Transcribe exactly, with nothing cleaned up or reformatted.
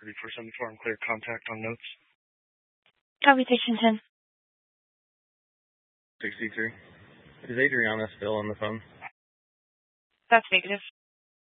thirty-four seventy-four and clear contact on notes. Copy station ten. sixty-three. Is Adriana still on the phone? That's negative.